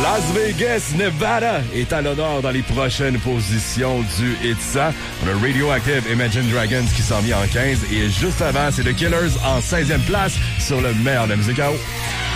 Las Vegas, Nevada est à l'honneur dans les prochaines positions du Itza. On a Radioactive Imagine Dragons qui s'en vient en 15 et juste avant, c'est The Killers en 16e place sur le meilleur de la musique à eau.